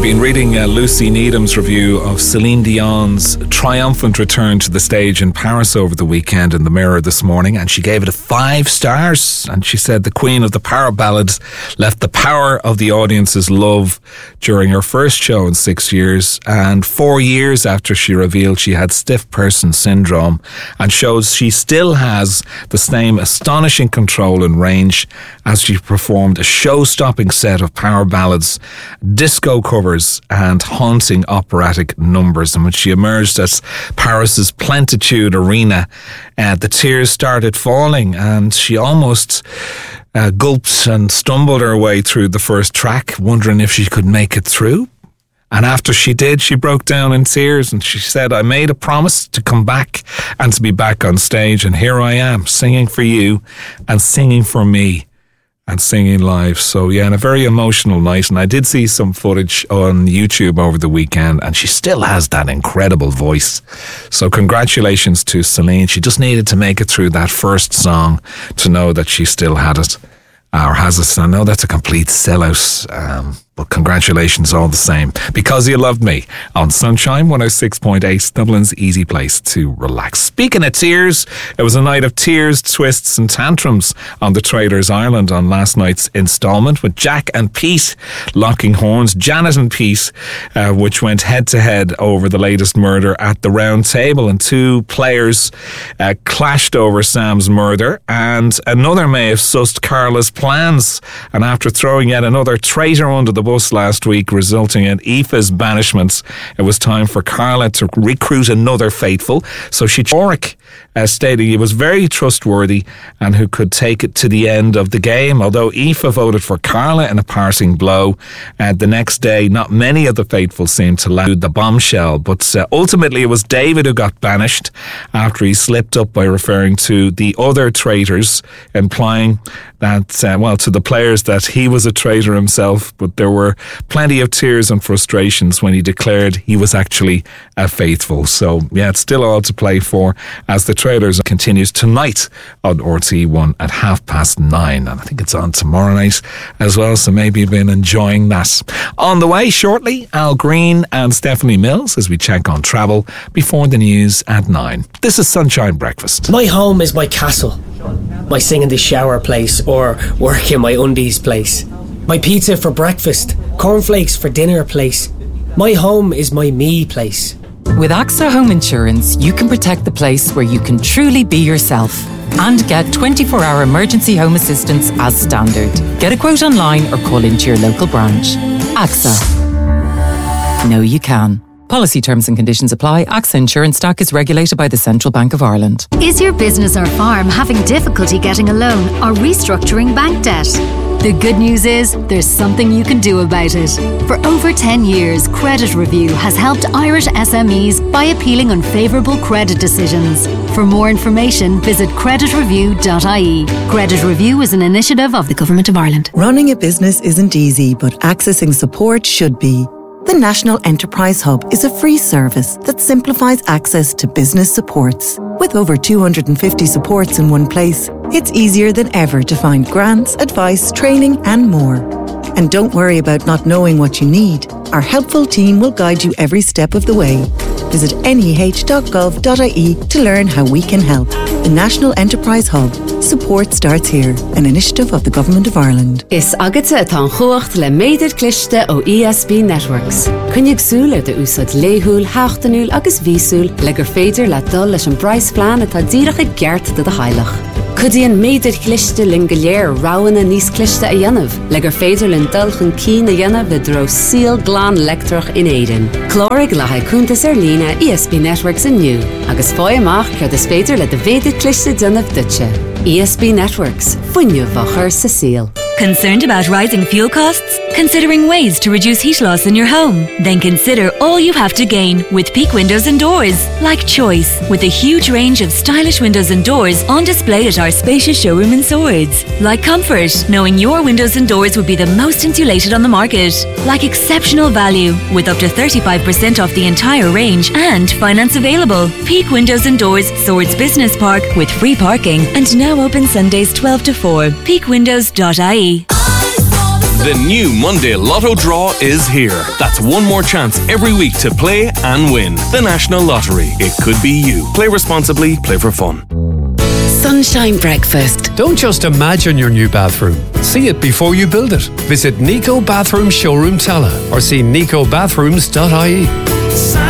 been reading Lucy Needham's review of Celine Dion's triumphant return to the stage in Paris over the weekend in the Mirror this morning, and she gave it 5 stars. And she said the Queen of the Power Ballads left the power of the audience's love during her first show in 6 years, and 4 years after she revealed she had stiff person syndrome, and shows she still has the same astonishing control and range as she performed a show-stopping set of power ballads, disco covers and haunting operatic numbers. And when she emerged at Paris's Plenitude Arena, the tears started falling, and she almost gulped and stumbled her way through the first track, wondering if she could make it through. And after she did, she broke down in tears, and she said, "I made a promise to come back and to be back on stage, and here I am, singing for you and singing for me and singing live." So yeah, and a very emotional night. And I did see some footage on YouTube over the weekend, and she still has that incredible voice. So congratulations to Celine. She just needed to make it through that first song to know that she still had it, or has it. I know that's a complete sellout, but congratulations all the same. Because You Loved Me on Sunshine 106.8, Dublin's easy place to relax. Speaking of tears, it was a night of tears, twists and tantrums on the Traders Island on last night's instalment, with Jack and Pete locking horns. Janet and Pete, which went head to head over the latest murder at the round table, and 2 players clashed over Sam's murder, and another may have sussed Carla's plans. And after throwing yet another traitor under the bus last week, resulting in Aoife's banishment, it was time for Carla to recruit another faithful. So she Oric, stating he was very trustworthy and who could take it to the end of the game. Although Aoife voted for Carla in a parting blow, the next day not many of the faithful seemed to land the bombshell, but ultimately it was David who got banished after he slipped up by referring to the other traitors, implying that, to the players, that he was a traitor himself. But there were plenty of tears and frustrations when he declared he was actually a faithful. So yeah, it's still all to play for as the Traders continues tonight on RT1 at 9:30, and I think it's on tomorrow night as well, so maybe you've been enjoying that. On the way shortly, Al Green and Stephanie Mills as we check on travel before the news at 9. This is Sunshine Breakfast. My home is my castle, my sing in the shower place, or work in my undies place. My pizza for breakfast, cornflakes for dinner place. My home is my me place. With AXA Home Insurance, you can protect the place where you can truly be yourself and get 24-hour emergency home assistance as standard. Get a quote online or call into your local branch. AXA. Know you can. Policy terms and conditions apply. AXA Insurance Stock is regulated by the Central Bank of Ireland. Is your business or farm having difficulty getting a loan or restructuring bank debt? The good news is there's something you can do about it. For over 10 years, Credit Review has helped Irish SMEs by appealing unfavourable credit decisions. For more information, visit creditreview.ie. Credit Review is an initiative of the Government of Ireland. Running a business isn't easy, but accessing support should be. The National Enterprise Hub is a free service that simplifies access to business supports. With over 250 supports in one place, it's easier than ever to find grants, advice, training and more. And don't worry about not knowing what you need. Our helpful team will guide you every step of the way. Visit neh.gov.ie to learn how we can help. The National Enterprise Hub. Support starts here. An initiative of the Government of Ireland. Is agate at an chuacht le méidir cliste o ESB Networks. Cynnig súle de úsad léhúl, hachtanúl agus vísúl legur féidir le dul leis an Bryce plan atá díracha geart de heilach. Cudíon méidir cliste lin goléir ráwana níos cliste a dhéanamh, legur féidir lin dulchan cín a dhéanamh le dro síl glán lectrach in éidean. Clórig le haid cúntas lína ESB Networks inniu, agus fói amach cead is féidir le de féidir cliste dynamh dutse. ESB Networks, fuinneamh a chur sa síl. Concerned about rising fuel costs? Considering ways to reduce heat loss in your home? Then consider all you have to gain with Peak Windows and Doors. Like choice, with a huge range of stylish windows and doors on display at our spacious showroom in Swords. Like comfort, knowing your windows and doors would be the most insulated on the market. Like exceptional value, with up to 35% off the entire range and finance available. Peak Windows and Doors, Swords Business Park, with free parking and now open Sundays 12 to 4. peakwindows.ie. The new Monday Lotto draw is here. That's one more chance every week to play and win. The National Lottery. It could be you. Play responsibly. Play for fun. Sunshine Breakfast. Don't just imagine your new bathroom. See it before you build it. Visit Nico Bathroom Showroom Tala or see nicobathrooms.ie.